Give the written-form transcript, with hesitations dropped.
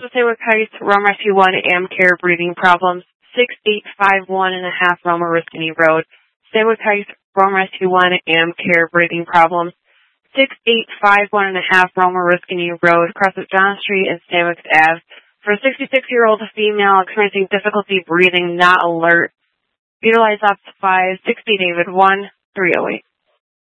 to Stanwick Heights, Rome Rescue 1, Amcare breathing problems, 6851.5 Roma Riscany Road. Stanwick Heights, Rome Rescue 1, Amcare breathing problems, 6851.5 Roma Riscany Road, across John Street and Stanwick Ave. For a 66-year-old female experiencing difficulty breathing, not alert. Utilize Ops 5, 60 David 1, 308.